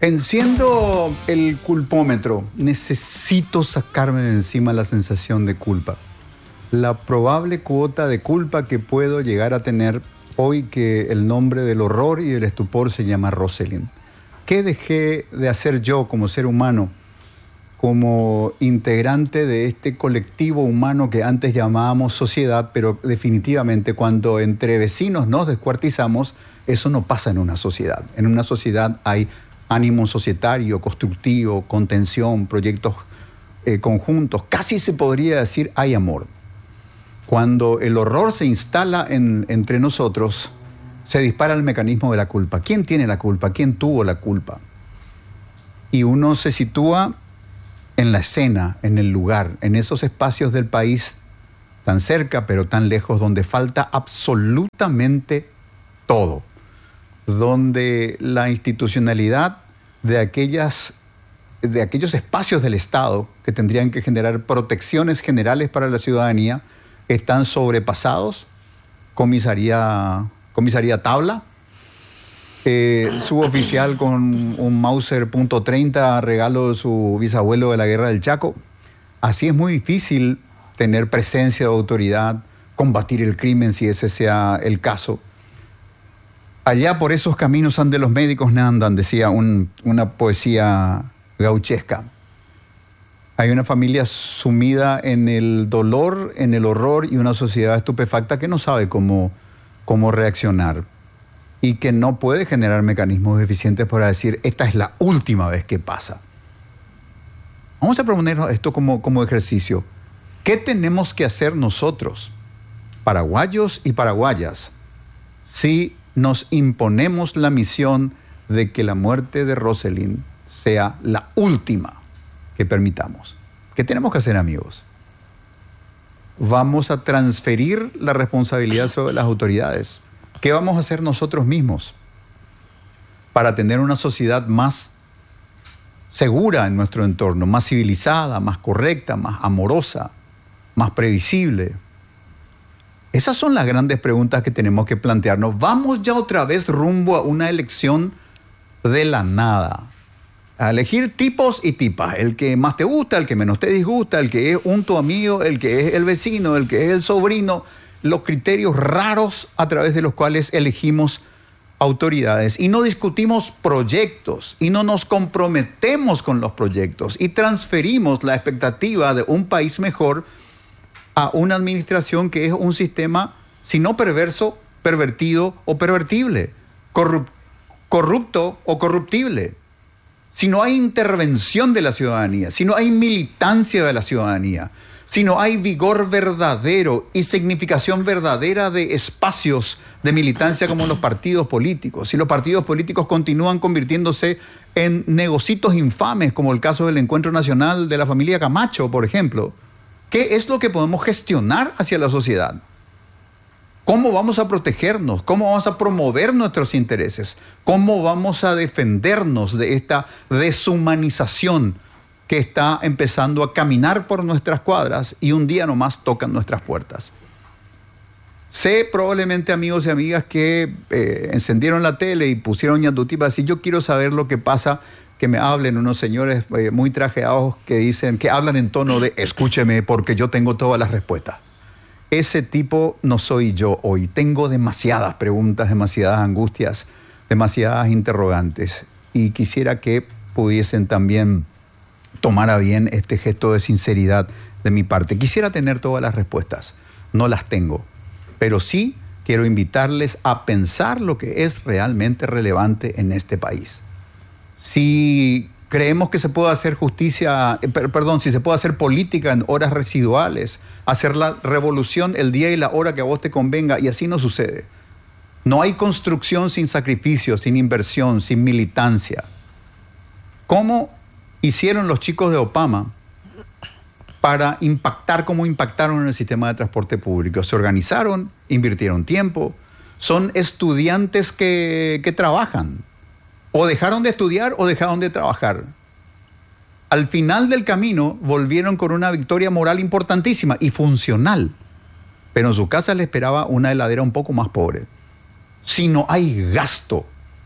Enciendo el culpómetro. Necesito sacarme de encima la sensación de culpa. La probable cuota de culpa que puedo llegar a tener hoy que el nombre del horror y del estupor se llama Rosalind. ¿Qué dejé de hacer yo como ser humano, como integrante de este colectivo humano que antes llamábamos sociedad, pero definitivamente cuando entre vecinos nos descuartizamos, eso no pasa en una sociedad. En una sociedad hay ánimo societario, constructivo, contención, proyectos conjuntos. Casi se podría decir hay amor. Cuando el horror se instala entre nosotros, se dispara el mecanismo de la culpa. ¿Quién tiene la culpa? ¿Quién tuvo la culpa? Y uno se sitúa en la escena, en el lugar, en esos espacios del país tan cerca pero tan lejos, donde falta absolutamente todo, donde la institucionalidad de aquellos espacios del Estado que tendrían que generar protecciones generales para la ciudadanía están sobrepasados. Comisaría Tabla, suboficial con un Mauser .30, regalo de su bisabuelo de la Guerra del Chaco. Así es muy difícil tener presencia de autoridad, combatir el crimen si ese sea el caso. Allá por esos caminos ande los médicos no andan, decía una poesía gauchesca. Hay una familia sumida en el dolor, en el horror y una sociedad estupefacta que no sabe cómo reaccionar y que no puede generar mecanismos eficientes para decir, esta es la última vez que pasa. Vamos a proponernos esto como ejercicio. ¿Qué tenemos que hacer nosotros, paraguayos y paraguayas, si nos imponemos la misión de que la muerte de Rosalind sea la última que permitamos? ¿Qué tenemos que hacer, amigos? Vamos a transferir la responsabilidad sobre las autoridades. ¿Qué vamos a hacer nosotros mismos para tener una sociedad más segura en nuestro entorno, más civilizada, más correcta, más amorosa, más previsible? Esas son las grandes preguntas que tenemos que plantearnos. Vamos ya otra vez rumbo a una elección de la nada. A elegir tipos y tipas. El que más te gusta, el que menos te disgusta, el que es un tu amigo, el que es el vecino, el que es el sobrino. Los criterios raros a través de los cuales elegimos autoridades. Y no discutimos proyectos y no nos comprometemos con los proyectos y transferimos la expectativa de un país mejor a una administración que es un sistema, si no perverso, pervertido o pervertible, corrupto o corruptible. Si no hay intervención de la ciudadanía, si no hay militancia de la ciudadanía, si no hay vigor verdadero y significación verdadera de espacios de militancia como los partidos políticos, si los partidos políticos continúan convirtiéndose en negocitos infames, como el caso del Encuentro Nacional de la familia Camacho, por ejemplo, ¿qué es lo que podemos gestionar hacia la sociedad? ¿Cómo vamos a protegernos? ¿Cómo vamos a promover nuestros intereses? ¿Cómo vamos a defendernos de esta deshumanización que está empezando a caminar por nuestras cuadras y un día nomás tocan nuestras puertas? Sé probablemente, amigos y amigas, que encendieron la tele y pusieron Ñandutí para decir, yo quiero saber lo que pasa, que me hablen unos señores muy trajeados que dicen, que hablan en tono de escúcheme porque yo tengo todas las respuestas. Ese tipo no soy yo hoy. Tengo demasiadas preguntas, demasiadas angustias, demasiadas interrogantes. Y quisiera que pudiesen también tomar a bien este gesto de sinceridad de mi parte. Quisiera tener todas las respuestas. No las tengo. Pero sí quiero invitarles a pensar lo que es realmente relevante en este país. Si creemos que se puede hacer justicia, si se puede hacer política en horas residuales, hacer la revolución el día y la hora que a vos te convenga, y así no sucede. No hay construcción sin sacrificio, sin inversión, sin militancia. ¿Cómo hicieron los chicos de Opama para impactar como impactaron en el sistema de transporte público? Se organizaron, invirtieron tiempo, son estudiantes que trabajan. O dejaron de estudiar o dejaron de trabajar. Al final del camino volvieron con una victoria moral importantísima y funcional. Pero en su casa le esperaba una heladera un poco más pobre. Si no hay gasto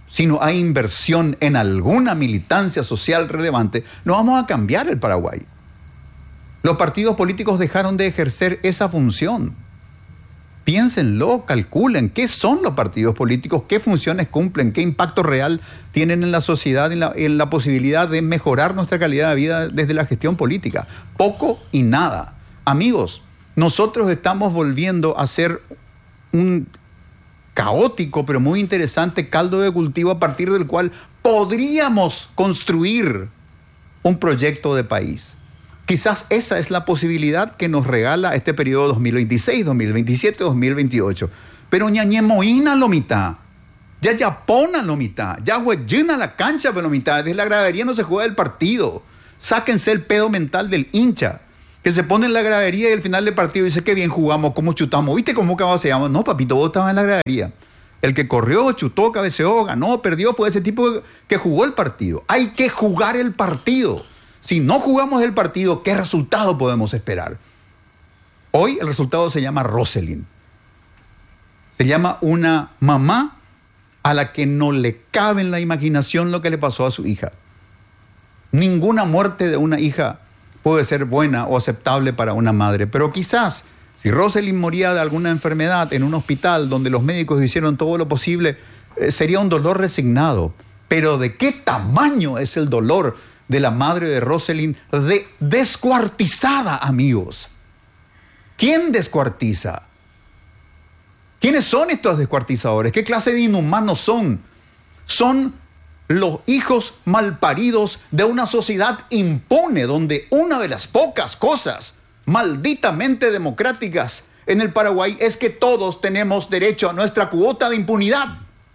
si no hay inversión en alguna militancia social relevante, no vamos a cambiar el Paraguay. Los partidos políticos dejaron de ejercer esa función. Piénsenlo, calculen qué son los partidos políticos, qué funciones cumplen, qué impacto real tienen en la sociedad, en la posibilidad de mejorar nuestra calidad de vida desde la gestión política. Poco y nada. Amigos, nosotros estamos volviendo a ser un caótico pero muy interesante caldo de cultivo a partir del cual podríamos construir un proyecto de país. Quizás esa es la posibilidad que nos regala este periodo 2026, 2027, 2028. Pero ñañemoína lo mitad, ya yapona lo mitad, ya huellina la cancha lo mitad, desde la gradería no se juega el partido. Sáquense el pedo mental del hincha, que se pone en la gradería y al final del partido dice qué bien jugamos, cómo chutamos, ¿viste cómo cabeceamos? No, papito, vos estabas en la gradería. El que corrió, chutó, cabeceó, ganó, perdió, fue ese tipo que jugó el partido. Hay que jugar el partido. Si no jugamos el partido, ¿qué resultado podemos esperar? Hoy el resultado se llama Rosalind. Se llama una mamá a la que no le cabe en la imaginación lo que le pasó a su hija. Ninguna muerte de una hija puede ser buena o aceptable para una madre, pero quizás si Rosalind moría de alguna enfermedad en un hospital donde los médicos hicieron todo lo posible, sería un dolor resignado. Pero ¿de qué tamaño es el dolor de la madre de Rosalind descuartizada, amigos? ¿Quién descuartiza? ¿Quiénes son estos descuartizadores? ¿Qué clase de inhumanos son? Son los hijos malparidos de una sociedad impune, donde una de las pocas cosas malditamente democráticas en el Paraguay es que todos tenemos derecho a nuestra cuota de impunidad.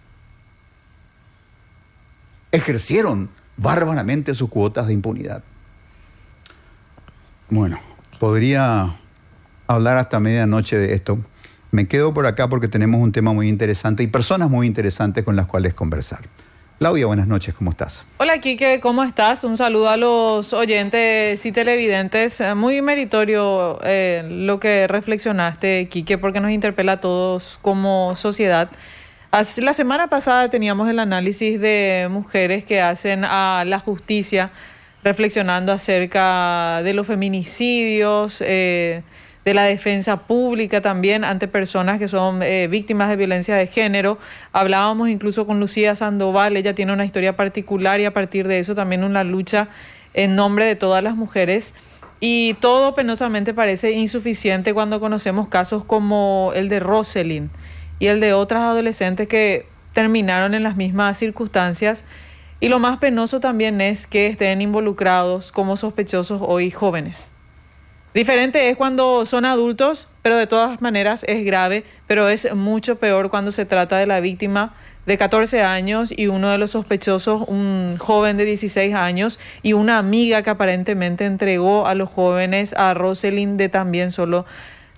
Ejercieron bárbaramente sus cuotas de impunidad. Bueno, podría hablar hasta medianoche de esto. Me quedo por acá porque tenemos un tema muy interesante y personas muy interesantes con las cuales conversar. Claudia, buenas noches, ¿cómo estás? Hola, Quique, ¿cómo estás? Un saludo a los oyentes y televidentes. Muy meritorio lo que reflexionaste, Quique, porque nos interpela a todos como sociedad. La semana pasada teníamos el análisis de mujeres que hacen a la justicia, reflexionando acerca de los feminicidios, de la defensa pública también ante personas que son víctimas de violencia de género. Hablábamos incluso con Lucía Sandoval, ella tiene una historia particular y a partir de eso también una lucha en nombre de todas las mujeres. Y todo penosamente parece insuficiente cuando conocemos casos como el de Rosalind y el de otras adolescentes que terminaron en las mismas circunstancias. Y lo más penoso también es que estén involucrados como sospechosos hoy jóvenes. Diferente es cuando son adultos, pero de todas maneras es grave, pero es mucho peor cuando se trata de la víctima de 14 años y uno de los sospechosos, un joven de 16 años y una amiga que aparentemente entregó a los jóvenes a Rosalind de también solo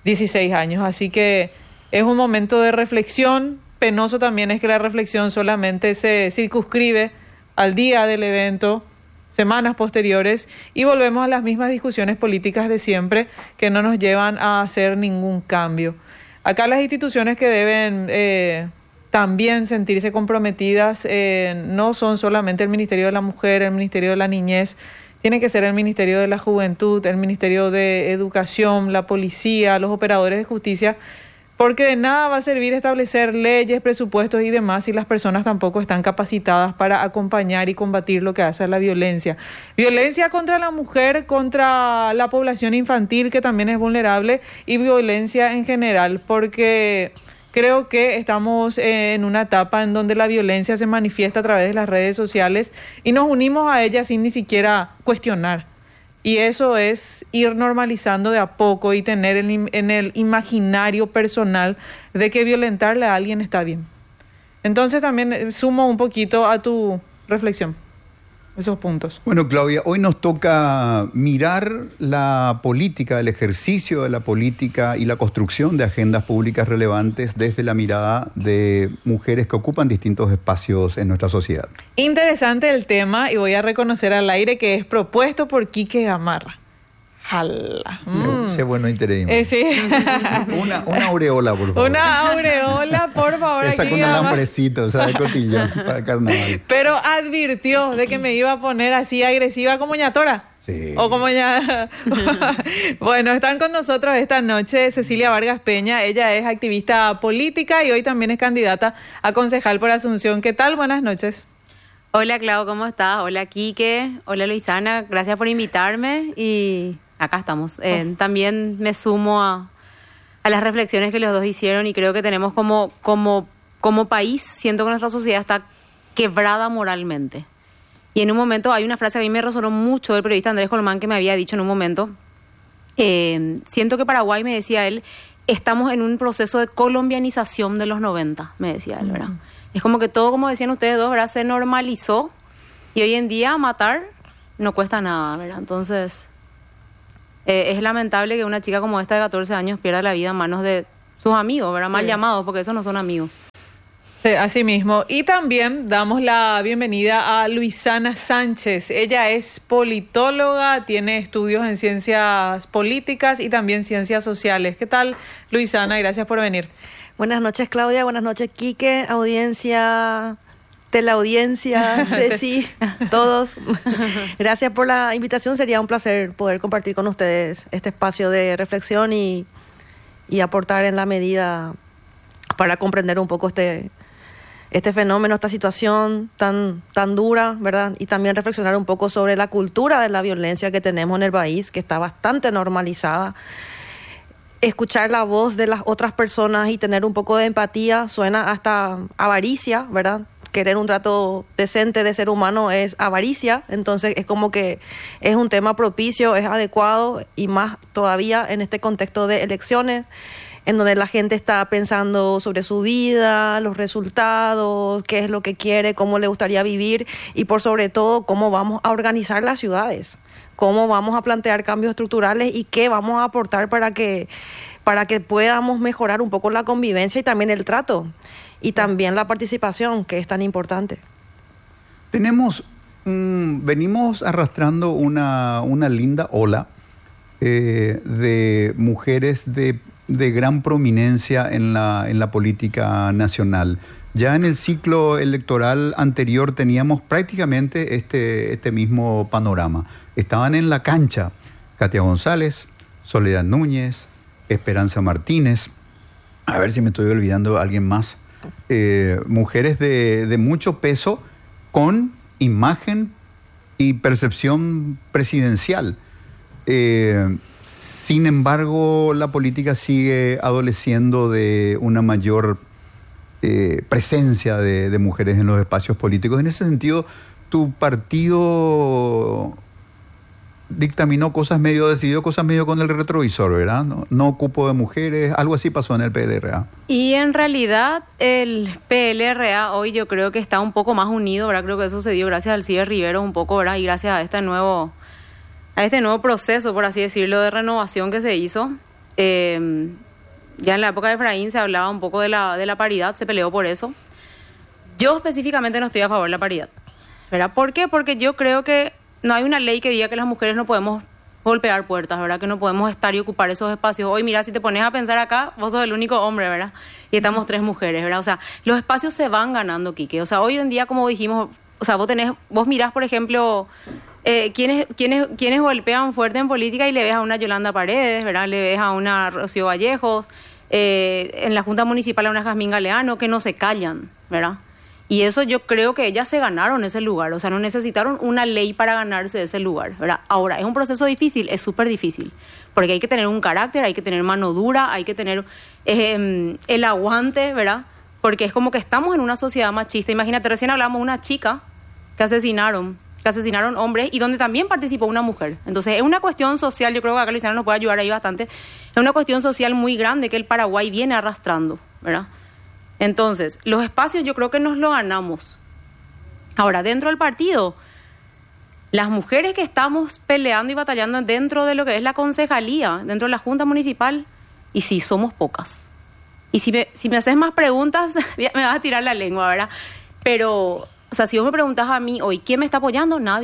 16 años. Así que es un momento de reflexión. Penoso también es que la reflexión solamente se circunscribe al día del evento, semanas posteriores, y volvemos a las mismas discusiones políticas de siempre que no nos llevan a hacer ningún cambio. Acá las instituciones que deben también sentirse comprometidas no son solamente el Ministerio de la Mujer, el Ministerio de la Niñez, tiene que ser el Ministerio de la Juventud, el Ministerio de Educación, la policía, los operadores de justicia, porque de nada va a servir establecer leyes, presupuestos y demás si las personas tampoco están capacitadas para acompañar y combatir lo que hace la violencia. Violencia contra la mujer, contra la población infantil que también es vulnerable y violencia en general, porque creo que estamos en una etapa en donde la violencia se manifiesta a través de las redes sociales y nos unimos a ella sin ni siquiera cuestionar. Y eso es ir normalizando de a poco y tener en el imaginario personal de que violentarle a alguien está bien. Entonces también sumo un poquito a tu reflexión, esos puntos. Bueno, Claudia, hoy nos toca mirar la política, el ejercicio de la política y la construcción de agendas públicas relevantes desde la mirada de mujeres que ocupan distintos espacios en nuestra sociedad. Interesante el tema y voy a reconocer al aire que es propuesto por Quique Gamarra. Jala. Ese bueno interés. Sí. Una aureola, por favor. Una aureola, por favor. Esa aquí con alambrecito, o sea, de cotillón para el carnaval. Pero advirtió de que me iba a poner así agresiva como ñatora. Sí. O como ya. Bueno, están con nosotros esta noche Cecilia Vargas Peña. Ella es activista política y hoy también es candidata a concejal por Asunción. ¿Qué tal? Buenas noches. Hola, Clau, ¿cómo estás? Hola, Quique. Hola, Luisana. Gracias por invitarme y acá estamos. También me sumo a las reflexiones que los dos hicieron y creo que tenemos como país, siento que nuestra sociedad está quebrada moralmente. Y en un momento, hay una frase que a mí me resonó mucho del periodista Andrés Colmán que me había dicho en un momento. Siento que Paraguay, me decía él, estamos en un proceso de colombianización de los 90, me decía él, ¿verdad? Es como que todo, como decían ustedes dos, ¿verdad? Se normalizó y hoy en día matar no cuesta nada, ¿verdad? Entonces, es lamentable que una chica como esta de 14 años pierda la vida en manos de sus amigos, ¿verdad? Mal llamados, porque esos no son amigos. Sí, así mismo. Y también damos la bienvenida a Luisana Sánchez. Ella es politóloga, tiene estudios en ciencias políticas y también ciencias sociales. ¿Qué tal, Luisana? Gracias por venir. Buenas noches, Claudia. Buenas noches, Quique, audiencia, teleaudiencia, Ceci, todos. Gracias por la invitación. Sería un placer poder compartir con ustedes este espacio de reflexión y aportar en la medida para comprender un poco este fenómeno, esta situación tan dura, ¿verdad? Y también reflexionar un poco sobre la cultura de la violencia que tenemos en el país, que está bastante normalizada. Escuchar la voz de las otras personas y tener un poco de empatía suena hasta avaricia, ¿verdad? Querer un trato decente de ser humano es avaricia, entonces es como que es un tema propicio, es adecuado y más todavía en este contexto de elecciones, en donde la gente está pensando sobre su vida, los resultados, qué es lo que quiere, cómo le gustaría vivir y por sobre todo cómo vamos a organizar las ciudades, cómo vamos a plantear cambios estructurales y qué vamos a aportar para que podamos mejorar un poco la convivencia y también el trato y también la participación, que es tan importante. Venimos arrastrando una linda ola de mujeres de gran prominencia en la política nacional. Ya en el ciclo electoral anterior teníamos prácticamente este mismo panorama. Estaban en la cancha Katia González, Soledad Núñez, Esperanza Martínez, a ver si me estoy olvidando de alguien más, mujeres de mucho peso con imagen y percepción presidencial. Sin embargo, la política sigue adoleciendo de una mayor presencia de mujeres en los espacios políticos. En ese sentido, tu partido dictaminó decidió cosas medio con el retrovisor, ¿verdad? No cupo de mujeres, algo así pasó en el PLRA. Y en realidad el PLRA hoy yo creo que está un poco más unido, ¿verdad? Creo que eso se dio gracias al CIE Rivero un poco, ¿verdad? Y gracias a este nuevo proceso, por así decirlo, de renovación que se hizo. Ya en la época de Efraín se hablaba un poco de la paridad, se peleó por eso. Yo específicamente no estoy a favor de la paridad, ¿verdad? ¿Por qué? Porque yo creo que no hay una ley que diga que las mujeres no podemos golpear puertas, ¿verdad? Que no podemos estar y ocupar esos espacios. Hoy, mira, si te pones a pensar acá, vos sos el único hombre, ¿verdad? Y estamos 3 mujeres, ¿verdad? O sea, los espacios se van ganando, Quique. O sea, hoy en día, como dijimos, o sea, vos mirás, por ejemplo, quienes golpean fuerte en política y le ves a una Yolanda Paredes, ¿verdad? Le ves a una Rocío Vallejos, en la Junta Municipal a una Jazmín Galeano, que no se callan, ¿verdad? Y eso yo creo que ellas se ganaron ese lugar, o sea, no necesitaron una ley para ganarse ese lugar, ¿verdad? Ahora, ¿es un proceso difícil? Es súper difícil, porque hay que tener un carácter, hay que tener mano dura, hay que tener el aguante, ¿verdad? Porque es como que estamos en una sociedad machista. Imagínate, recién hablamos de una chica que asesinaron hombres y donde también participó una mujer. Entonces, es una cuestión social, yo creo que acá Luisana nos puede ayudar ahí bastante, es una cuestión social muy grande que el Paraguay viene arrastrando, ¿verdad? Entonces, los espacios yo creo que nos lo ganamos. Ahora, dentro del partido, las mujeres que estamos peleando y batallando dentro de lo que es la concejalía, dentro de la Junta Municipal, y sí, somos pocas. Y si me haces más preguntas, me vas a tirar la lengua, ¿verdad? Pero, o sea, si vos me preguntás a mí hoy, ¿quién me está apoyando? Nadie.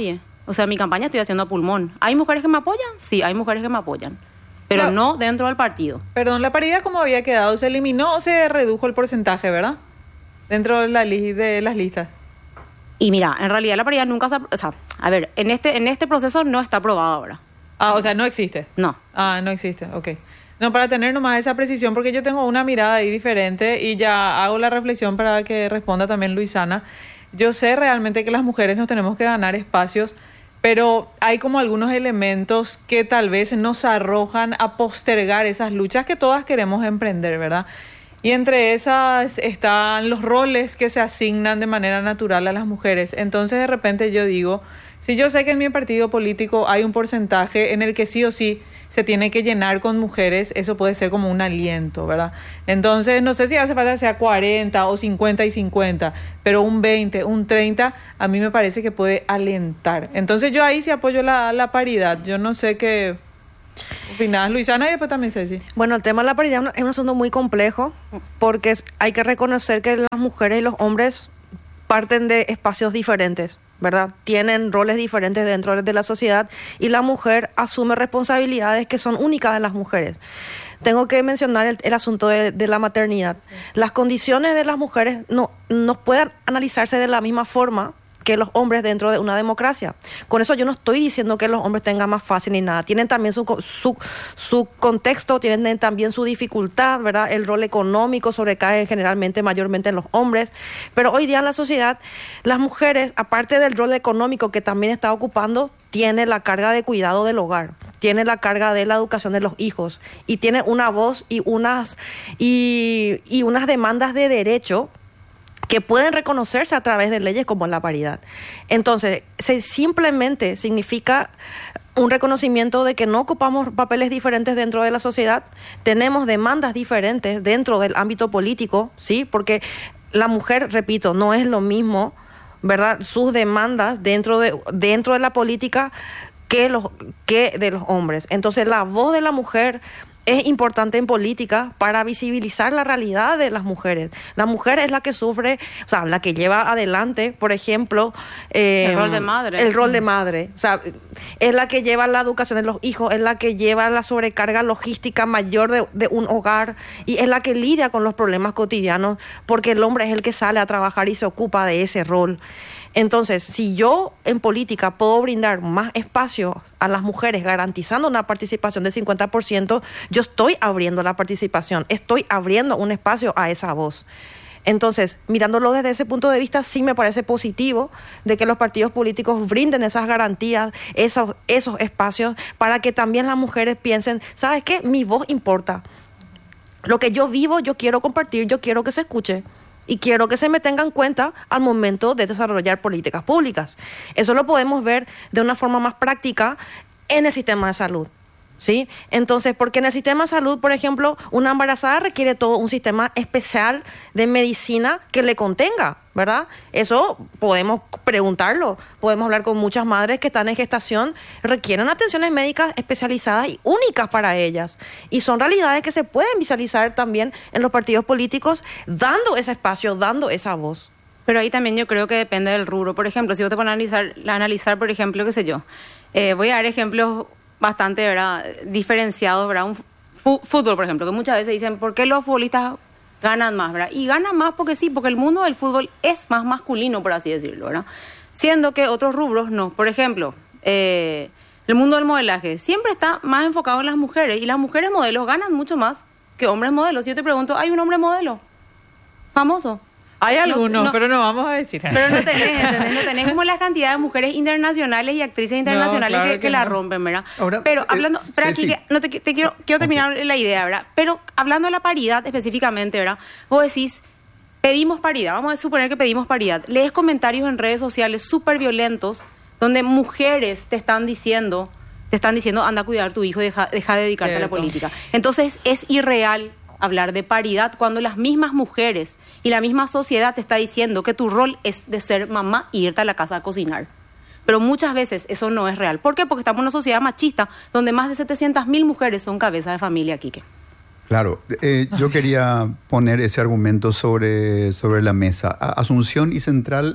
O sea, mi campaña estoy haciendo a pulmón. ¿Hay mujeres que me apoyan? Sí, hay mujeres que me apoyan. Pero Claro. no dentro del partido. Perdón, ¿la paridad cómo había quedado? ¿Se eliminó o se redujo el porcentaje, verdad? Dentro de, de las listas. Y mira, en realidad la paridad nunca se... O sea, a ver, en este proceso no está aprobado ahora. Ah, o sea, no existe. No. Ah, no existe, ok. No, para tener nomás esa precisión, porque yo tengo una mirada ahí diferente y ya hago la reflexión para que responda también Luisana. Yo sé realmente que las mujeres nos tenemos que ganar espacios, pero hay como algunos elementos que tal vez nos arrojan a postergar esas luchas que todas queremos emprender, ¿verdad? Y entre esas están los roles que se asignan de manera natural a las mujeres. Entonces, de repente yo digo, si yo sé que en mi partido político hay un porcentaje en el que sí o sí se tiene que llenar con mujeres, eso puede ser como un aliento, ¿verdad? Entonces, no sé si hace falta que sea 40 o 50 y 50, pero un 20, un 30, a mí me parece que puede alentar. Entonces, yo ahí sí apoyo la paridad. Yo no sé qué opinás, Luisana, y después también Ceci. Bueno, el tema de la paridad es un asunto muy complejo porque hay que reconocer que las mujeres y los hombres parten de espacios diferentes, ¿verdad? Tienen roles diferentes dentro de la sociedad y la mujer asume responsabilidades que son únicas de las mujeres. Tengo que mencionar el asunto de la maternidad. Las condiciones de las mujeres no pueden analizarse de la misma forma que los hombres dentro de una democracia. Con eso yo no estoy diciendo que los hombres tengan más fácil ni nada. Tienen también su contexto, tienen también su dificultad, ¿verdad? El rol económico sobrecae mayormente en los hombres. Pero hoy día en la sociedad, las mujeres, aparte del rol económico que también está ocupando, tiene la carga de cuidado del hogar, tiene la carga de la educación de los hijos y tiene una voz y unas demandas de derecho que pueden reconocerse a través de leyes como la paridad. Entonces, simplemente significa un reconocimiento de que no ocupamos papeles diferentes dentro de la sociedad, tenemos demandas diferentes dentro del ámbito político, ¿sí? Porque la mujer, repito, no es lo mismo, ¿verdad? Sus demandas dentro de la política que de los hombres. Entonces, la voz de la mujer es importante en política para visibilizar la realidad de las mujeres. La mujer es la que sufre, o sea, la que lleva adelante, por ejemplo, el rol de madre. El rol de madre. O sea, es la que lleva la educación de los hijos, es la que lleva la sobrecarga logística mayor de un hogar y es la que lidia con los problemas cotidianos porque el hombre es el que sale a trabajar y se ocupa de ese rol. Entonces, si yo en política puedo brindar más espacio a las mujeres garantizando una participación del 50%, yo estoy abriendo la participación, estoy abriendo un espacio a esa voz. Entonces, mirándolo desde ese punto de vista, sí me parece positivo de que los partidos políticos brinden esas garantías, esos espacios, para que también las mujeres piensen, ¿sabes qué? Mi voz importa. Lo que yo vivo, yo quiero compartir, yo quiero que se escuche. Y quiero que se me tenga en cuenta al momento de desarrollar políticas públicas. Eso lo podemos ver de una forma más práctica en el sistema de salud, ¿sí? Entonces, porque en el sistema de salud, por ejemplo, una embarazada requiere todo un sistema especial de medicina que le contenga, ¿verdad? Eso podemos preguntarlo, podemos hablar con muchas madres que están en gestación, requieren atenciones médicas especializadas y únicas para ellas. Y son realidades que se pueden visualizar también en los partidos políticos, dando ese espacio, dando esa voz. Pero ahí también yo creo que depende del rubro. Por ejemplo, si vos te pones a analizar, por ejemplo, qué sé yo, voy a dar ejemplos bastante, ¿verdad?, diferenciados, ¿verdad? Un fútbol, por ejemplo, que muchas veces dicen, ¿por qué los futbolistas ganan más, verdad? Y ganan más porque sí, porque el mundo del fútbol es más masculino, por así decirlo, ¿verdad? Siendo que otros rubros no. Por ejemplo, el mundo del modelaje siempre está más enfocado en las mujeres y las mujeres modelos ganan mucho más que hombres modelos. Si yo te pregunto, ¿hay un hombre modelo famoso? Hay algunos, pero no vamos a decir. Pero no tenés, ¿entendés? No tenés como la cantidad de mujeres internacionales y actrices internacionales claro que la no. rompen, ¿verdad? Ahora, pero hablando, pero sí, aquí sí. no quiero terminar la idea, ¿verdad? Pero hablando de la paridad específicamente, ¿verdad? Vos decís, pedimos paridad, vamos a suponer que pedimos paridad. Lees comentarios en redes sociales súper violentos donde mujeres te están diciendo, anda a cuidar a tu hijo y deja de dedicarte a la política. Entonces es irreal hablar de paridad cuando las mismas mujeres y la misma sociedad te está diciendo que tu rol es de ser mamá y irte a la casa a cocinar. Pero muchas veces eso no es real. ¿Por qué? Porque estamos en una sociedad machista donde más de 700.000 mujeres son cabezas de familia, Quique. Claro, yo quería poner ese argumento sobre la mesa. Asunción y Central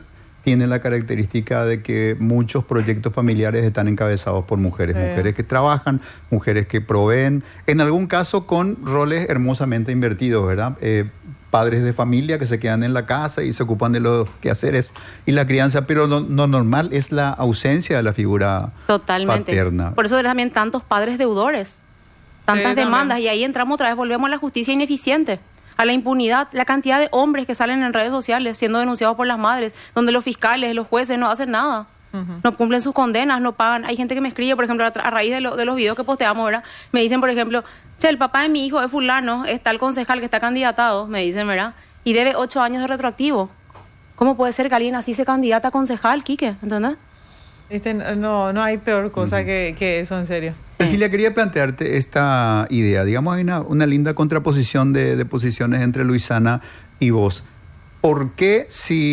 tiene la característica de que muchos proyectos familiares están encabezados por mujeres, mujeres que trabajan, mujeres que proveen, en algún caso con roles hermosamente invertidos, ¿verdad? Padres de familia que se quedan en la casa y se ocupan de los quehaceres y la crianza, pero lo normal es la ausencia de la figura paterna. Por eso también tantos padres deudores, tantas demandas, y ahí entramos otra vez, volvemos a la justicia ineficiente, a la impunidad, la cantidad de hombres que salen en redes sociales siendo denunciados por las madres, donde los fiscales, los jueces no hacen nada, no cumplen sus condenas, no pagan. Hay gente que me escribe, por ejemplo, a raíz de los videos que posteamos, ¿verdad? Me dicen, por ejemplo, che, el papá de mi hijo es fulano, está el concejal que está candidatado, me dicen, ¿verdad? Y debe 8 años de retroactivo. ¿Cómo puede ser que alguien así se candidata a concejal, Quique? ¿Entendés? No hay peor cosa que eso, en serio. Cecilia, quería plantearte esta idea. Digamos, hay una linda contraposición de posiciones entre Luisana y vos. ¿Por qué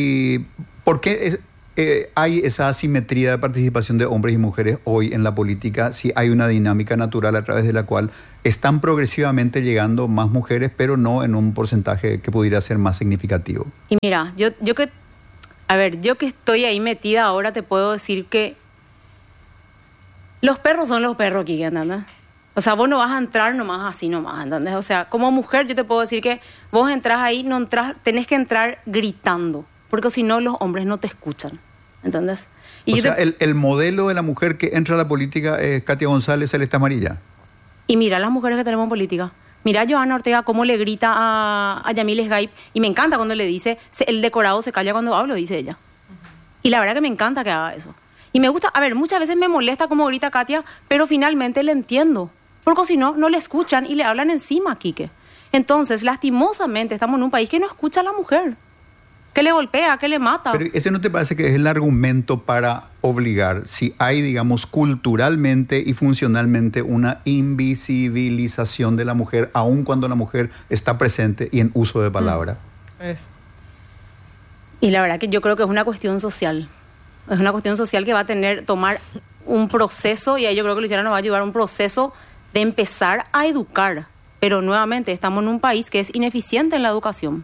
hay esa asimetría de participación de hombres y mujeres hoy en la política si hay una dinámica natural a través de la cual están progresivamente llegando más mujeres, pero no en un porcentaje que pudiera ser más significativo? Y mira, yo que estoy ahí metida ahora, te puedo decir que los perros son los perros aquí, ¿entendés? O sea, vos no vas a entrar nomás así nomás, ¿entendés? O sea, como mujer yo te puedo decir que vos entras ahí, tenés que entrar gritando, porque si no los hombres no te escuchan, ¿entendés? Y el modelo de la mujer que entra a la política es Katia González, Celeste Amarilla. Y mira las mujeres que tenemos en política. Mira a Johanna Ortega cómo le grita a Yamil Sgaip, y me encanta cuando le dice, el decorado se calla cuando hablo, dice ella. Y la verdad que me encanta que haga eso. Y me gusta, muchas veces me molesta cómo grita Katia, pero finalmente le entiendo. Porque si no, no le escuchan y le hablan encima, Quique. Entonces, lastimosamente, estamos en un país que no escucha a la mujer, que le golpea, que le mata. Pero ¿ese no te parece que es el argumento para obligar, si hay, digamos, culturalmente y funcionalmente una invisibilización de la mujer, aun cuando la mujer está presente y en uso de palabra? Y la verdad que yo creo que es una cuestión social. Es una cuestión social que va a tomar un proceso, y ahí yo creo que Luciana nos va a ayudar, un proceso de empezar a educar. Pero nuevamente, estamos en un país que es ineficiente en la educación.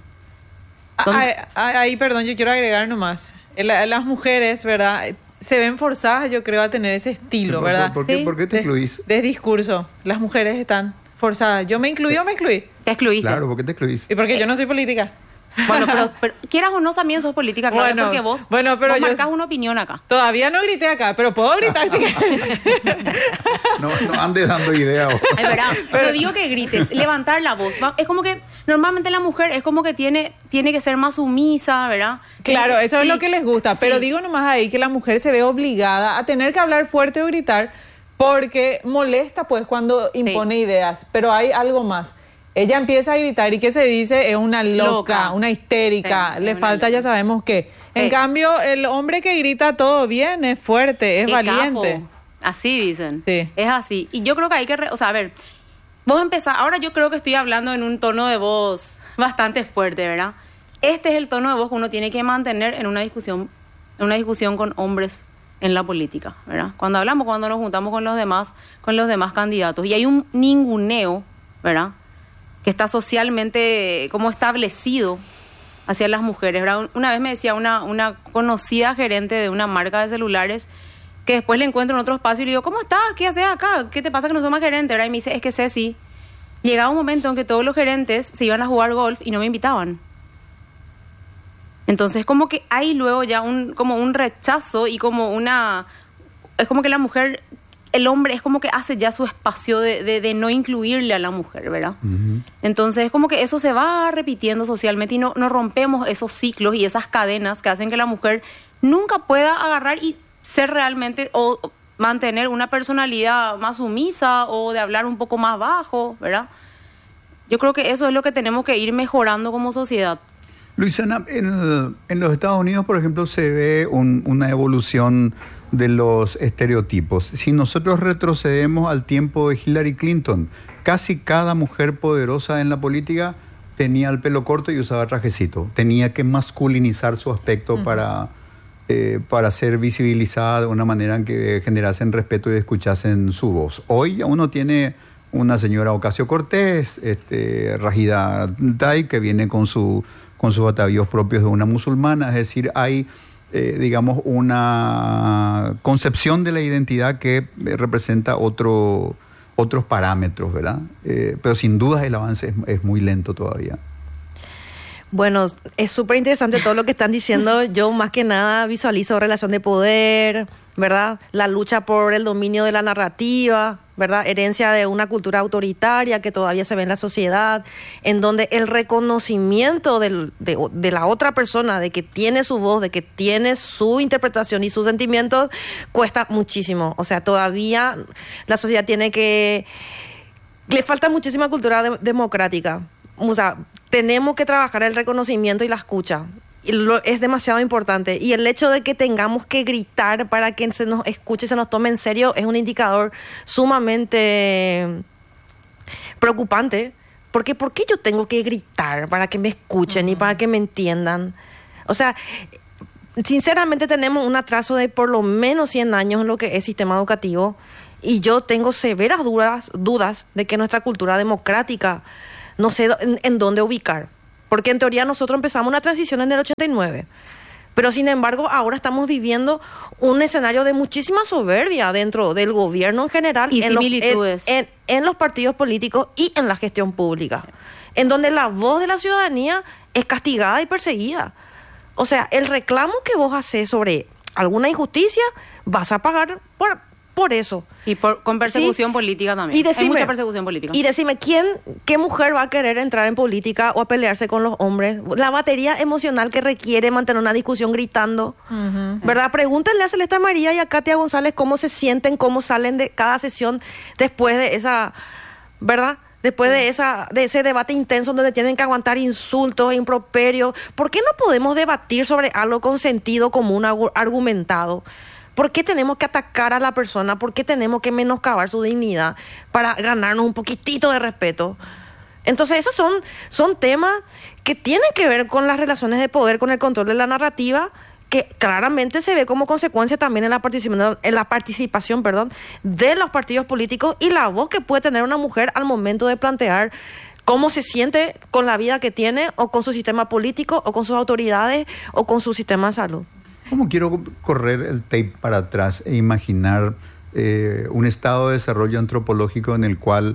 Ahí, perdón, yo quiero agregar nomás. Las mujeres, ¿verdad?, se ven forzadas, yo creo, a tener ese estilo, ¿verdad? ¿Por qué te excluís? De discurso. Las mujeres están forzadas. ¿Yo me incluí o me excluí? Te excluiste. Claro, ¿por qué te excluís? Y porque yo no soy política. Bueno, pero quieras o no, también sos política, claro, porque vos marcás una opinión acá. Todavía no grité acá, pero puedo gritar si quieres. No andes dando ideas. Es verdad, pero digo que grites, levantar la voz. Es como que normalmente la mujer es como que tiene que ser más sumisa, ¿verdad? Claro, eso es lo que les gusta, pero digo nomás ahí que la mujer se ve obligada a tener que hablar fuerte o gritar porque molesta pues cuando impone ideas, pero hay algo más. Ella empieza a gritar y ¿qué se dice? Es una loca, una histérica, le falta loca. Ya sabemos qué. En cambio, el hombre que grita todo bien, es fuerte, es valiente. Capo. Así dicen. Sí. Es así. Y yo creo que hay que, vos empezás, ahora yo creo que estoy hablando en un tono de voz bastante fuerte, ¿verdad? Este es el tono de voz que uno tiene que mantener en una discusión con hombres en la política, ¿verdad? Cuando nos juntamos con los demás candidatos. Y hay un ninguneo, ¿verdad?, que está socialmente como establecido hacia las mujeres, ¿verdad? Una vez me decía una conocida gerente de una marca de celulares que después le encuentro en otro espacio y le digo, ¿cómo estás? ¿Qué haces acá? ¿Qué te pasa que no sos más gerente? ¿Verdad? Y me dice, es que Ceci, llegaba un momento en que todos los gerentes se iban a jugar golf y no me invitaban. Entonces como que hay luego ya como un rechazo y como es como que la mujer, el hombre es como que hace ya su espacio de no incluirle a la mujer, ¿verdad? Uh-huh. Entonces es como que eso se va repitiendo socialmente y no rompemos esos ciclos y esas cadenas que hacen que la mujer nunca pueda agarrar y ser realmente o mantener una personalidad más sumisa o de hablar un poco más bajo, ¿verdad? Yo creo que eso es lo que tenemos que ir mejorando como sociedad. Luisana, en los Estados Unidos, por ejemplo, se ve una evolución de los estereotipos. Si nosotros retrocedemos al tiempo de Hillary Clinton, casi cada mujer poderosa en la política tenía el pelo corto y usaba trajecito. Tenía que masculinizar su aspecto para ser visibilizada de una manera en que generasen respeto y escuchasen su voz. Hoy uno tiene una señora Ocasio-Cortez, Rashida Tlaib, que viene con sus atavíos propios de una musulmana. Es decir, hay digamos, una concepción de la identidad que representa otros parámetros, ¿verdad? Pero sin duda el avance es muy lento todavía. Bueno, es súper interesante todo lo que están diciendo. Yo más que nada visualizo relación de poder, ¿verdad? La lucha por el dominio de la narrativa, ¿verdad? Herencia de una cultura autoritaria que todavía se ve en la sociedad, en donde el reconocimiento de la otra persona, de que tiene su voz, de que tiene su interpretación y sus sentimientos, cuesta muchísimo. O sea, todavía la sociedad le falta muchísima cultura democrática. O sea, tenemos que trabajar el reconocimiento y la escucha. Es demasiado importante. Y el hecho de que tengamos que gritar para que se nos escuche, se nos tome en serio, es un indicador sumamente preocupante. Porque ¿por qué yo tengo que gritar para que me escuchen y para que me entiendan? O sea, sinceramente tenemos un atraso de por lo menos 100 años en lo que es sistema educativo. Y yo tengo severas dudas de que nuestra cultura democrática no sé en dónde ubicar. Porque en teoría nosotros empezamos una transición en el 89. Pero sin embargo, ahora estamos viviendo un escenario de muchísima soberbia dentro del gobierno en general. Y similitudes. En los partidos políticos y en la gestión pública. En donde la voz de la ciudadanía es castigada y perseguida. O sea, el reclamo que vos haces sobre alguna injusticia, vas a pagar por eso. Y con persecución política también. Y decime, hay mucha persecución política. Y decime, ¿qué mujer va a querer entrar en política o a pelearse con los hombres? La batería emocional que requiere mantener una discusión gritando, ¿verdad? Pregúntenle a Celeste María y a Katia González cómo se sienten, cómo salen de cada sesión después de esa, ¿verdad? Después de ese debate intenso donde tienen que aguantar insultos, improperios. ¿Por qué no podemos debatir sobre algo con sentido común argumentado? ¿Por qué tenemos que atacar a la persona? ¿Por qué tenemos que menoscabar su dignidad para ganarnos un poquitito de respeto? Entonces esos son temas que tienen que ver con las relaciones de poder, con el control de la narrativa, que claramente se ve como consecuencia también en la participación de los partidos políticos y la voz que puede tener una mujer al momento de plantear cómo se siente con la vida que tiene o con su sistema político o con sus autoridades o con su sistema de salud. ¿Cómo quiero correr el tape para atrás e imaginar un estado de desarrollo antropológico en el cual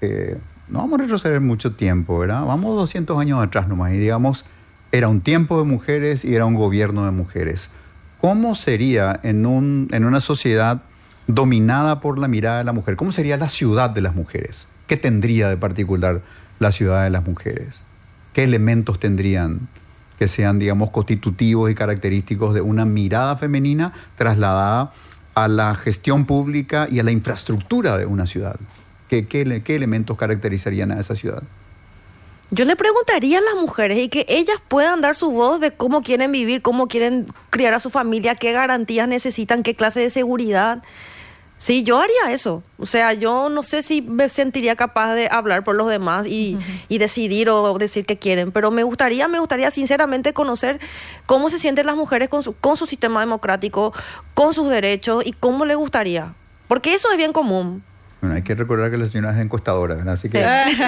no vamos a retroceder mucho tiempo, ¿verdad? Vamos 200 años atrás nomás y digamos, era un tiempo de mujeres y era un gobierno de mujeres. ¿Cómo sería en una sociedad dominada por la mirada de la mujer? ¿Cómo sería la ciudad de las mujeres? ¿Qué tendría de particular la ciudad de las mujeres? ¿Qué elementos tendrían que sean, digamos, constitutivos y característicos de una mirada femenina trasladada a la gestión pública y a la infraestructura de una ciudad? ¿Qué elementos caracterizarían a esa ciudad? Yo le preguntaría a las mujeres y que ellas puedan dar su voz de cómo quieren vivir, cómo quieren criar a su familia, qué garantías necesitan, qué clase de seguridad. Sí, yo haría eso. O sea, yo no sé si me sentiría capaz de hablar por los demás y decidir o decir qué quieren, pero me gustaría sinceramente conocer cómo se sienten las mujeres con su sistema democrático, con sus derechos y cómo les gustaría. Porque eso es bien común. Bueno, hay que recordar que la señora es encuestadora, ¿verdad? Así que...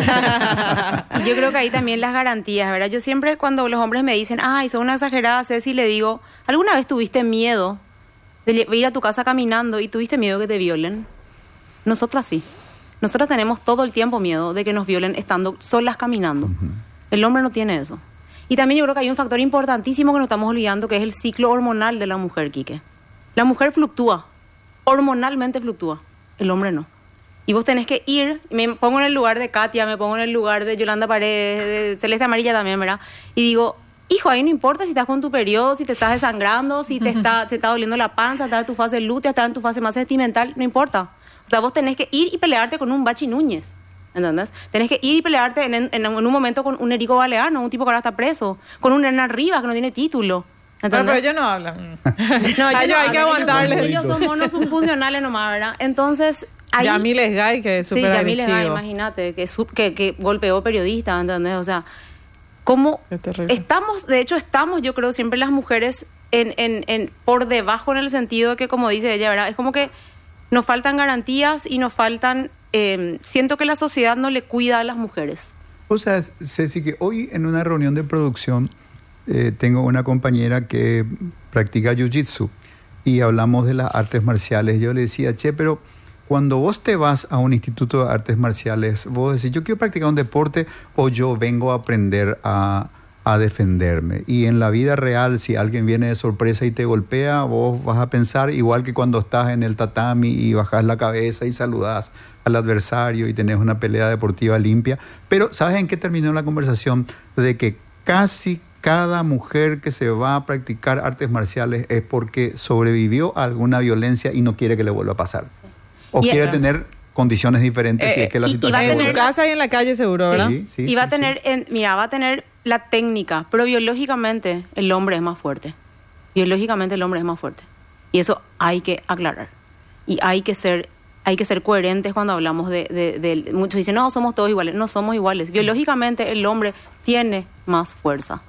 Yo creo que ahí también las garantías, ¿verdad? Yo siempre cuando los hombres me dicen, ay, son una exagerada, Ceci, le digo, ¿alguna vez tuviste miedo de ir a tu casa caminando y tuviste miedo que te violen? Nosotras sí. Nosotras tenemos todo el tiempo miedo de que nos violen estando solas caminando. El hombre no tiene eso. Y también yo creo que hay un factor importantísimo que nos estamos olvidando, que es el ciclo hormonal de la mujer, Quique. La mujer fluctúa, hormonalmente fluctúa, el hombre no. Y vos tenés que ir, me pongo en el lugar de Katia, me pongo en el lugar de Yolanda Paredes, de Celeste Amarilla también, ¿verdad? Y digo, hijo, ahí no importa si estás con tu periodo, si te estás desangrando, si te está doliendo la panza, estás en tu fase lútea, estás en tu fase más sentimental, no importa. O sea, vos tenés que ir y pelearte con un Bachi Núñez, ¿entendés? Tenés que ir y pelearte en un momento con un Erico Baleano, un tipo que ahora está preso, con un Hernán Rivas que no tiene título. Pero ellos no hablan. No, hay que aguantarles. Ellos son monos funcionales nomás, ¿verdad? Entonces... Yamil Sgay, que es súper agresivo. Sí, Yamil Sgay, imagínate, que golpeó periodistas, ¿entendés? O sea, ¿cómo estamos, yo creo, siempre las mujeres por debajo en el sentido de que, como dice ella, ¿verdad? Es como que nos faltan garantías y nos faltan... siento que la sociedad no le cuida a las mujeres. O sea, Ceci, que hoy en una reunión de producción tengo una compañera que practica jiu-jitsu y hablamos de las artes marciales. Yo le decía, che, pero cuando vos te vas a un instituto de artes marciales, vos decís, yo quiero practicar un deporte o yo vengo a aprender a defenderme. Y en la vida real, si alguien viene de sorpresa y te golpea, vos vas a pensar igual que cuando estás en el tatami y bajás la cabeza y saludás al adversario y tenés una pelea deportiva limpia. Pero ¿sabes en qué terminó la conversación? De que casi cada mujer que se va a practicar artes marciales es porque sobrevivió a alguna violencia y no quiere que le vuelva a pasar. O quiere tener condiciones diferentes si es que la situación en su casa y en la calle seguro, ¿verdad? Y va a tener, va a tener la técnica, pero biológicamente el hombre es más fuerte. Biológicamente el hombre es más fuerte. Y eso hay que aclarar. Y hay que ser coherentes cuando hablamos de muchos dicen, no, somos todos iguales. No somos iguales. Biológicamente el hombre tiene más fuerza.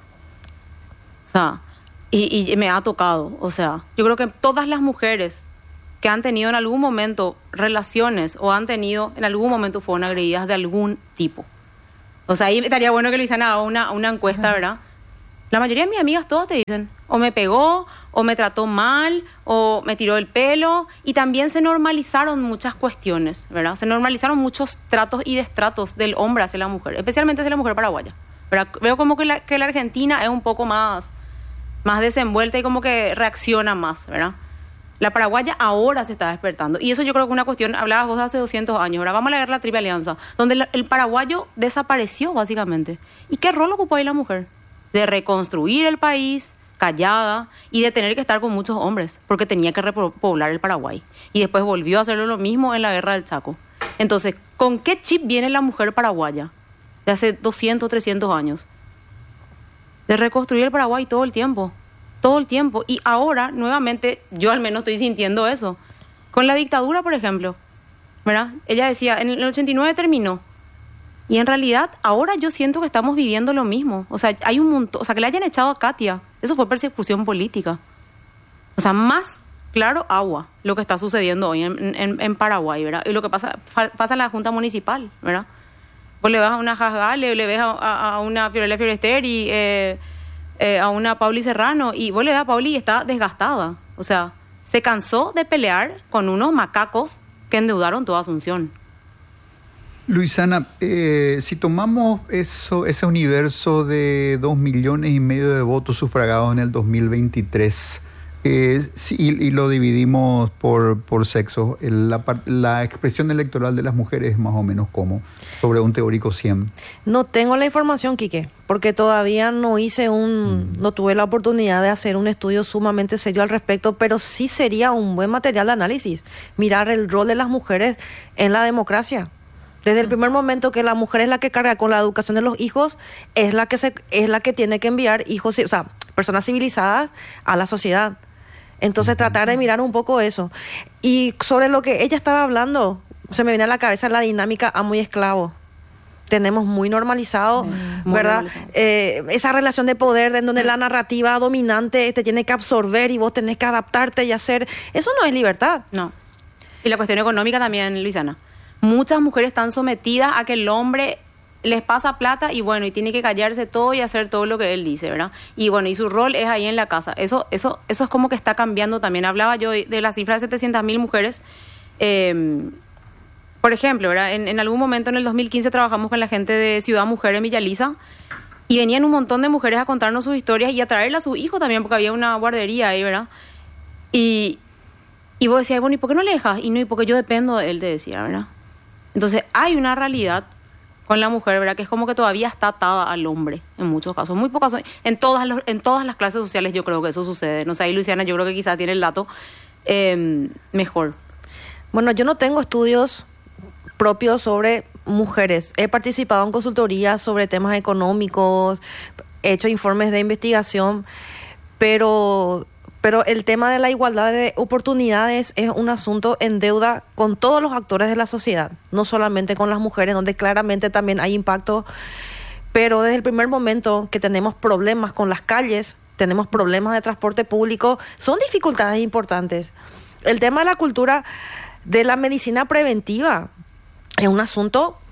O sea, y me ha tocado. O sea, yo creo que todas las mujeres que han tenido en algún momento relaciones o han tenido en algún momento fueron agredidas de algún tipo. O sea, ahí estaría bueno que le hicieran una encuesta, ¿verdad? La mayoría de mis amigas todas te dicen, o me pegó, o me trató mal, o me tiró el pelo. Y también se normalizaron muchas cuestiones, ¿verdad? Se normalizaron muchos tratos y destratos del hombre hacia la mujer, especialmente hacia la mujer paraguaya, ¿verdad? Veo como que la Argentina es un poco más desenvuelta y como que reacciona más, ¿verdad? La paraguaya ahora se está despertando. Y eso yo creo que es una cuestión, hablabas vos hace 200 años, ahora vamos a leer la Triple Alianza, donde el paraguayo desapareció básicamente. ¿Y qué rol ocupó ahí la mujer? De reconstruir el país, callada, y de tener que estar con muchos hombres, porque tenía que repoblar el Paraguay. Y después volvió a hacerlo lo mismo en la Guerra del Chaco. Entonces, ¿con qué chip viene la mujer paraguaya de hace 200, 300 años? De reconstruir el Paraguay todo el tiempo. Todo el tiempo. Y ahora, nuevamente, yo al menos estoy sintiendo eso. Con la dictadura, por ejemplo, ¿verdad? Ella decía, en el 89 terminó. Y en realidad, ahora yo siento que estamos viviendo lo mismo. O sea, hay un montón... O sea, que le hayan echado a Katia, eso fue persecución política. O sea, más claro agua lo que está sucediendo hoy en Paraguay, ¿verdad? Y lo que pasa en la Junta Municipal, ¿verdad? Vos le vas a una Jasgale, le ves a una Fiorella Fiorester y... a una Pauli Serrano, y vos le ves a Pauli y está desgastada. O sea, se cansó de pelear con unos macacos que endeudaron toda Asunción. Luisana, si tomamos ese universo de 2,5 millones de votos sufragados en el 2023 y lo dividimos por sexo, la expresión electoral de las mujeres es más o menos como sobre un teórico 100. No tengo la información, Quique, porque todavía no tuve la oportunidad de hacer un estudio sumamente serio al respecto, pero sí sería un buen material de análisis, mirar el rol de las mujeres en la democracia. Desde el primer momento que la mujer es la que carga con la educación de los hijos, es la que tiene que enviar hijos, o sea, personas civilizadas a la sociedad. Entonces tratar de mirar un poco eso. Y sobre lo que ella estaba hablando, se me viene a la cabeza la dinámica amo y esclavo. Tenemos muy normalizado, ¿verdad? Esa relación de poder en donde la narrativa dominante te tiene que absorber y vos tenés que adaptarte y hacer. Eso no es libertad. No. Y la cuestión económica también, Luisana. Muchas mujeres están sometidas a que el hombre les pasa plata y bueno, y tiene que callarse todo y hacer todo lo que él dice, ¿verdad? Y bueno, y su rol es ahí en la casa. Eso es como que está cambiando también. Hablaba yo de la cifra de 700,000 mujeres. Por ejemplo, ¿verdad? En algún momento en el 2015 trabajamos con la gente de Ciudad Mujer en Villa Lisa y venían un montón de mujeres a contarnos sus historias y a traerle a sus hijos también, porque había una guardería ahí, ¿verdad? Y vos decías, bueno, ¿y por qué no le dejas? Y no, y porque yo dependo de él, te decía, ¿verdad? Entonces hay una realidad con la mujer, ¿verdad? Que es como que todavía está atada al hombre, en muchos casos. Muy pocas, en todas las clases sociales yo creo que eso sucede. No sé, ahí Luciana yo creo que quizás tiene el dato mejor. Bueno, yo no tengo estudios propios sobre mujeres. He participado en consultorías sobre temas económicos, he hecho informes de investigación, pero el tema de la igualdad de oportunidades es un asunto en deuda con todos los actores de la sociedad, no solamente con las mujeres, donde claramente también hay impacto, pero desde el primer momento que tenemos problemas con las calles, tenemos problemas de transporte público, son dificultades importantes. El tema de la cultura de la medicina preventiva es un asunto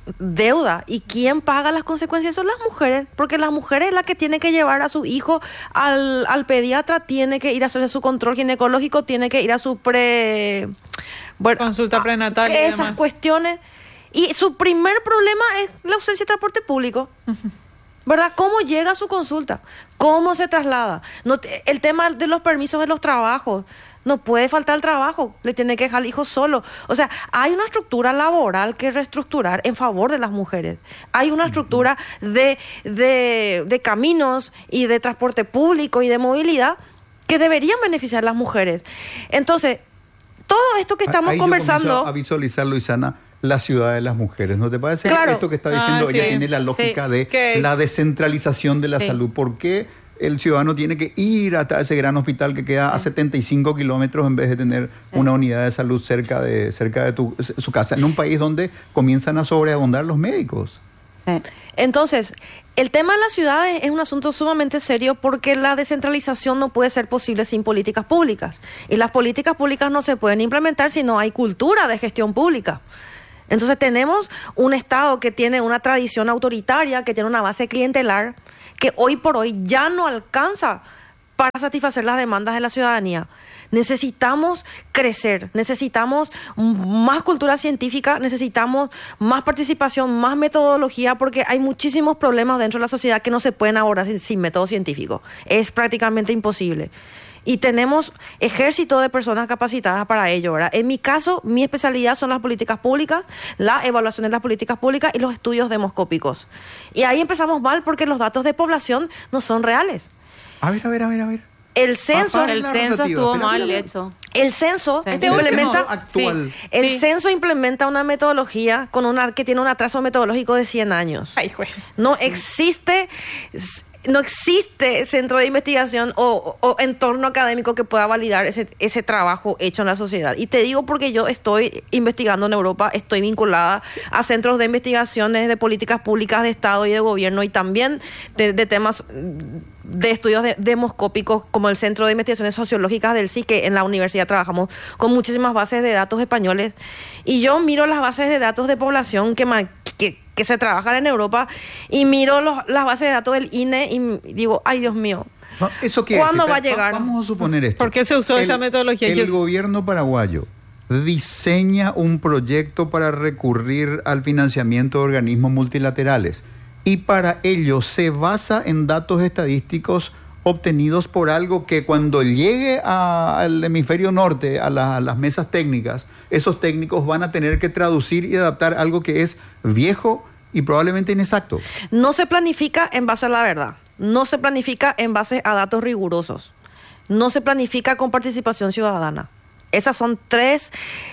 deuda. ¿Y quién paga las consecuencias? Son las mujeres, porque las mujeres es la que tiene que llevar a su hijo al pediatra, tiene que ir a hacerse su control ginecológico, tiene que ir a su consulta prenatal y esas demás. Cuestiones. Y su primer problema es la ausencia de transporte público. ¿Verdad? ¿Cómo llega a su consulta? ¿Cómo se traslada? El tema de los permisos de los trabajos. No puede faltar el trabajo, le tiene que dejar al hijo solo. O sea, hay una estructura laboral que reestructurar en favor de las mujeres. Hay una estructura de caminos y de transporte público y de movilidad que deberían beneficiar a las mujeres. Entonces, todo esto que estamos conversando... Yo comienzo a visualizar, Luisana, la ciudad de las mujeres. ¿No te parece? Claro. Esto que está diciendo ella tiene la lógica de la descentralización de la salud. ¿Por qué el ciudadano tiene que ir hasta ese gran hospital que queda a 75 kilómetros en vez de tener una unidad de salud cerca de su casa, en un país donde comienzan a sobreabundar los médicos? Entonces, el tema de las ciudades es un asunto sumamente serio porque la descentralización no puede ser posible sin políticas públicas. Y las políticas públicas no se pueden implementar si no hay cultura de gestión pública. Entonces tenemos un Estado que tiene una tradición autoritaria, que tiene una base clientelar, que hoy por hoy ya no alcanza para satisfacer las demandas de la ciudadanía. Necesitamos crecer, necesitamos más cultura científica, necesitamos más participación, más metodología, porque hay muchísimos problemas dentro de la sociedad que no se pueden abordar sin método científico. Es prácticamente imposible. Y tenemos ejército de personas capacitadas para ello, ¿verdad? En mi caso, mi especialidad son las políticas públicas, la evaluación de las políticas públicas y los estudios demoscópicos. Y ahí empezamos mal porque los datos de población no son reales. A ver. El censo estuvo mal hecho. El censo implementa una metodología que tiene un atraso metodológico de 100 años. Ay, güey. No existe centro de investigación o entorno académico que pueda validar ese trabajo hecho en la sociedad. Y te digo porque yo estoy investigando en Europa, estoy vinculada a centros de investigaciones de políticas públicas de Estado y de gobierno y también de temas de estudios demoscópicos como el Centro de Investigaciones Sociológicas del CSIC, que en la universidad trabajamos con muchísimas bases de datos españoles. Y yo miro las bases de datos de población que se trabajan en Europa y miro las bases de datos del INE y digo, ay Dios mío, ¿cuándo va a llegar? Vamos a suponer esto. ¿Por qué se usó esa metodología? El gobierno paraguayo diseña un proyecto para recurrir al financiamiento de organismos multilaterales y para ello se basa en datos estadísticos obtenidos por algo que cuando llegue al hemisferio norte, a las mesas técnicas, esos técnicos van a tener que traducir y adaptar algo que es viejo y probablemente inexacto. No se planifica en base a la verdad, no se planifica en base a datos rigurosos, no se planifica con participación ciudadana. Esos son tres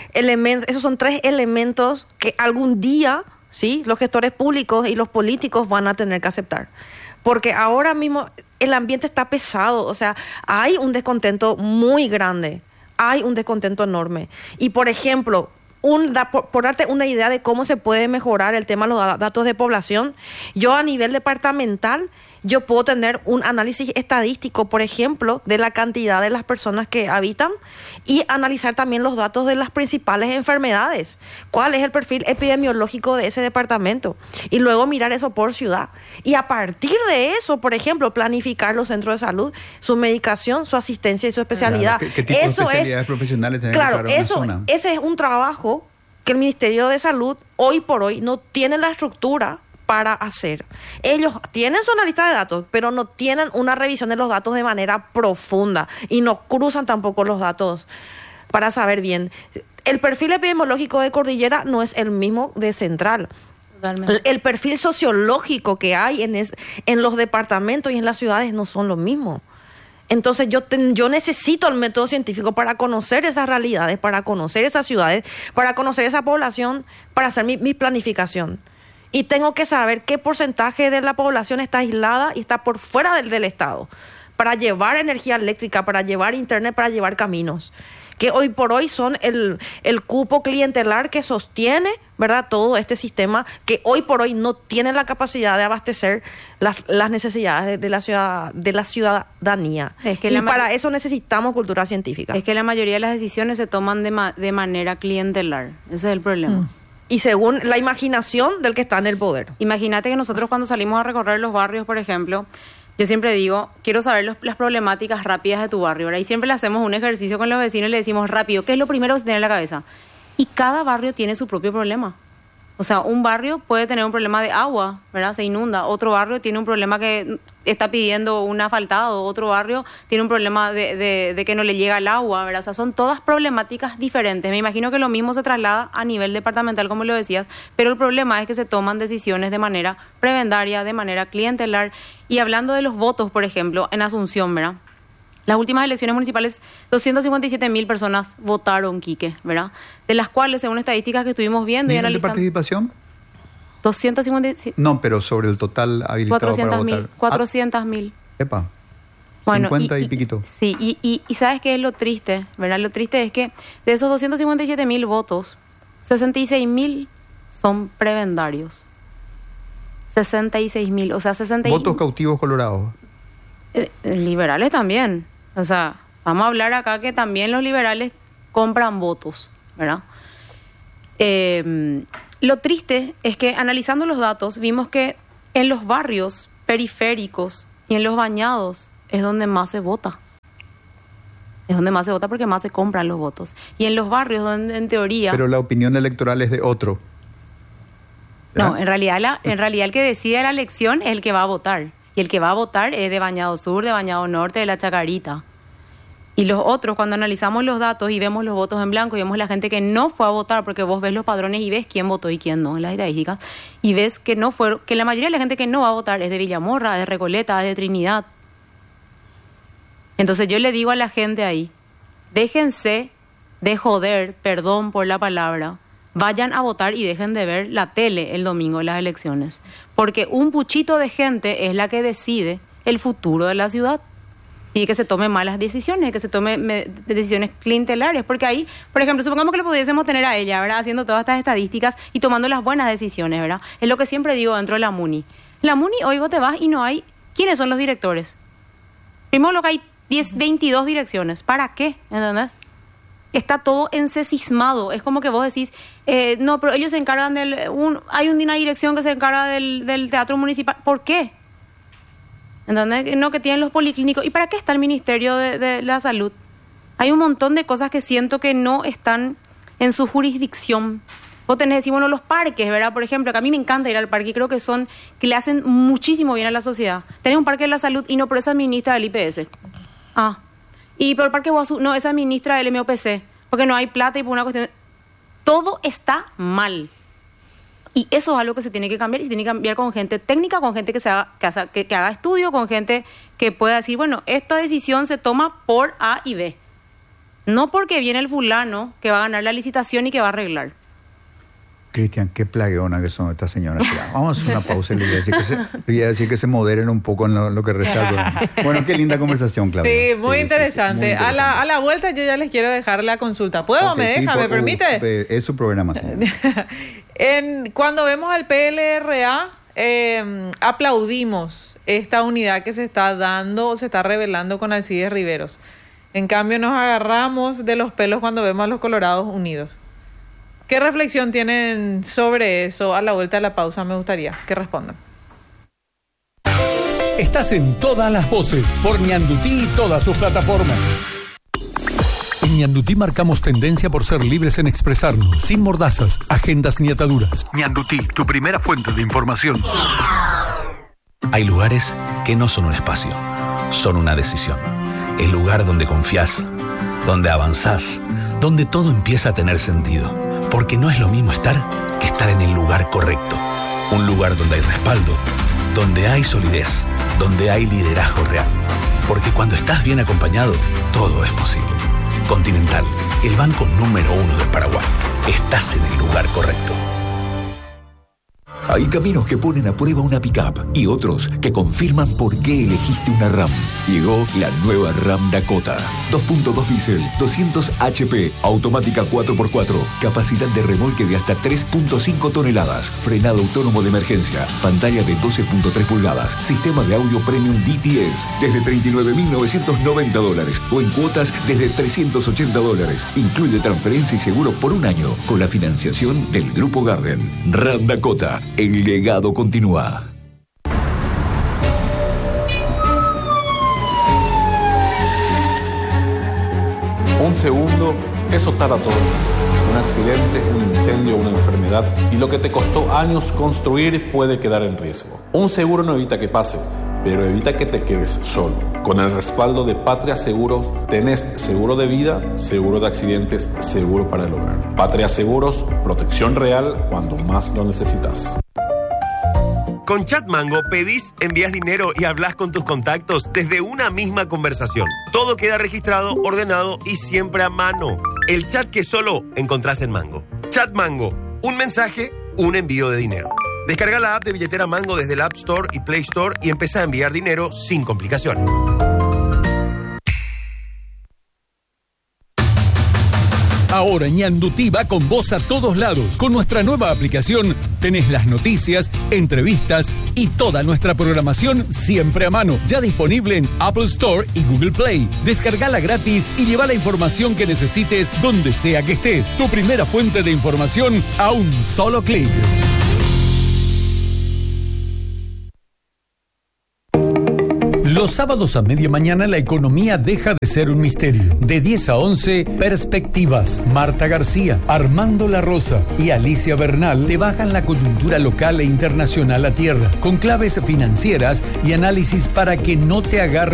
elementos que algún día, ¿sí?, los gestores públicos y los políticos van a tener que aceptar. Porque ahora mismo el ambiente está pesado, o sea, hay un descontento muy grande, hay un descontento enorme. Y, por ejemplo, por darte una idea de cómo se puede mejorar el tema de los datos de población, yo a nivel departamental, yo puedo tener un análisis estadístico, por ejemplo, de la cantidad de las personas que habitan y analizar también los datos de las principales enfermedades. ¿Cuál es el perfil epidemiológico de ese departamento? Y luego mirar eso por ciudad. Y a partir de eso, por ejemplo, planificar los centros de salud, su medicación, su asistencia y su especialidad. Claro, ¿qué tipo de especialidades profesionales tienen en la zona? Ese es un trabajo que el Ministerio de Salud hoy por hoy no tiene la estructura para hacer. Ellos tienen su analista de datos, pero no tienen una revisión de los datos de manera profunda y no cruzan tampoco los datos para saber bien. El perfil epidemiológico de Cordillera no es el mismo de Central. Totalmente. El perfil sociológico que hay en los departamentos y en las ciudades no son los mismos. Entonces yo necesito el método científico para conocer esas realidades, para conocer esas ciudades, para conocer esa población, para hacer mi planificación. Y tengo que saber qué porcentaje de la población está aislada y está por fuera del Estado, para llevar energía eléctrica, para llevar internet, para llevar caminos, que hoy por hoy son el cupo clientelar que sostiene, ¿verdad?, todo este sistema, que hoy por hoy no tiene la capacidad de abastecer las necesidades de la ciudadanía. Y para eso necesitamos cultura científica. Es que la mayoría de las decisiones se toman de manera clientelar. Ese es el problema. y según la imaginación del que está en el poder. Imagínate que nosotros cuando salimos a recorrer los barrios, por ejemplo, yo siempre digo, quiero saber las problemáticas rápidas de tu barrio, ¿verdad? Y siempre le hacemos un ejercicio con los vecinos y le decimos rápido, ¿qué es lo primero que se tiene en la cabeza? Y cada barrio tiene su propio problema. O sea, un barrio puede tener un problema de agua, ¿verdad? Se inunda. Otro barrio tiene un problema que está pidiendo un asfaltado. Otro barrio tiene un problema de que no le llega el agua, ¿verdad? O sea, son todas problemáticas diferentes. Me imagino que lo mismo se traslada a nivel departamental, como lo decías, pero el problema es que se toman decisiones de manera prebendaria, de manera clientelar. Y hablando de los votos, por ejemplo, en Asunción, ¿verdad? Las últimas elecciones municipales, 257.000 personas votaron, Quique, ¿verdad? De las cuales, según estadísticas que estuvimos viendo y analizando... ¿Nivel de participación? 257... No, pero sobre el total habilitado para votar. 400.000. Epa, bueno, 50 y piquito. Sí, y ¿sabes qué es lo triste? ¿Verdad? Lo triste es que de esos 257.000 votos, 66.000 son prebendarios. 66.000, o sea, 60... Votos cautivos colorados. Liberales también. O sea, vamos a hablar acá que también los liberales compran votos, ¿verdad? Lo triste es que analizando los datos vimos que en los barrios periféricos y en los bañados es donde más se vota. Es donde más se vota porque más se compran los votos. Y en los barrios donde en teoría... Pero la opinión electoral es de otro. ¿verdad? No, en realidad el que decide la elección es el que va a votar. Y el que va a votar es de Bañado Sur, de Bañado Norte, de La Chacarita. Y los otros, cuando analizamos los datos y vemos los votos en blanco y vemos la gente que no fue a votar, porque vos ves los padrones y ves quién votó y quién no en las estadísticas, y ves que no fueron, que la mayoría de la gente que no va a votar es de Villamorra, de Recoleta, de Trinidad. Entonces yo le digo a la gente ahí, déjense de joder, perdón por la palabra, vayan a votar y dejen de ver la tele el domingo de las elecciones. Porque un puchito de gente es la que decide el futuro de la ciudad. Y que se tomen malas decisiones, que se tomen decisiones clientelares. Porque ahí, por ejemplo, supongamos que le pudiésemos tener a ella, ¿verdad? Haciendo todas estas estadísticas y tomando las buenas decisiones, ¿verdad? Es lo que siempre digo dentro de la MUNI. La MUNI, hoy vos te vas y no hay... ¿Quiénes son los directores? Primero lo que hay 22 direcciones. ¿Para qué? ¿Entendés? Está todo encesismado. Es como que vos decís, no, pero ellos se encargan hay una dirección que se encarga del teatro municipal. ¿Por qué? ¿Entendés? No, que tienen los policlínicos. ¿Y para qué está el Ministerio de la Salud? Hay un montón de cosas que siento que no están en su jurisdicción. Vos tenés que decir, bueno, los parques, ¿verdad? Por ejemplo, que a mí me encanta ir al parque y creo que le hacen muchísimo bien a la sociedad. Tenés un parque de la salud y no, pero esa administra del IPS. Ah. Y por el Parque Guazú, no, esa administra del MOPC. Porque no hay plata y por una cuestión... Todo está mal. Y eso es algo que se tiene que cambiar y se tiene que cambiar con gente técnica, con gente que haga estudio, con gente que pueda decir, bueno, esta decisión se toma por A y B. No porque viene el fulano que va a ganar la licitación y que va a arreglar. Cristian, qué plagueona que son estas señoras. Vamos a hacer una pausa y le voy a decir que se moderen un poco en lo que resta. Bueno, qué linda conversación, Claudia. Sí, muy interesante. Muy interesante. A la vuelta yo ya les quiero dejar la consulta. ¿Puedo? Okay, ¿Me deja? Sí, ¿me permite? Es su programa. Cuando vemos al PLRA, aplaudimos esta unidad que se está dando, se está revelando con Alcides Riveros. En cambio, nos agarramos de los pelos cuando vemos a los Colorados unidos. ¿Qué reflexión tienen sobre eso? A la vuelta de la pausa me gustaría que respondan. Estás en todas las voces por Ñandutí y todas sus plataformas. En Ñandutí marcamos tendencia por ser libres en expresarnos, sin mordazas, agendas ni ataduras. Ñandutí, tu primera fuente de información. Hay lugares que no son un espacio, son una decisión. El lugar donde confías, donde avanzás, donde todo empieza a tener sentido. Porque no es lo mismo estar que estar en el lugar correcto. Un lugar donde hay respaldo, donde hay solidez, donde hay liderazgo real. Porque cuando estás bien acompañado, todo es posible. Continental, el banco número 1 del Paraguay. Estás en el lugar correcto. Hay caminos que ponen a prueba una pick-up y otros que confirman por qué elegiste una RAM. Llegó la nueva RAM Dakota. 2.2 diésel, 200 HP, automática 4x4, capacidad de remolque de hasta 3.5 toneladas, frenado autónomo de emergencia, pantalla de 12.3 pulgadas, sistema de audio premium DTS, desde $39.990 o en cuotas desde $380. Incluye transferencia y seguro por un año con la financiación del Grupo Garden. RAM Dakota, el legado continúa. Un segundo es Otarator. Un accidente, un incendio, una enfermedad y lo que te costó años construir puede quedar en riesgo. Un seguro no evita que pase, pero evita que te quedes solo. Con el respaldo de Patria Seguros, tenés seguro de vida, seguro de accidentes, seguro para el hogar. Patria Seguros, protección real cuando más lo necesitas. Con Chatmango pedís, envías dinero y hablas con tus contactos desde una misma conversación. Todo queda registrado, ordenado y siempre a mano. El chat que solo encontrás en Mango. Chatmango, un mensaje, un envío de dinero. Descarga la app de billetera Mango desde el App Store y Play Store y empezá a enviar dinero sin complicaciones. Ahora Ñandutí va con vos a todos lados. Con nuestra nueva aplicación tenés las noticias, entrevistas y toda nuestra programación siempre a mano. Ya disponible en Apple Store y Google Play. Descargala gratis y lleva la información que necesites donde sea que estés. Tu primera fuente de información a un solo clic. Los sábados a media mañana la economía deja de ser un misterio. De 10 a 11, Perspectivas. Marta García, Armando La Rosa y Alicia Bernal te bajan la coyuntura local e internacional a tierra, con claves financieras y análisis para que no te agarre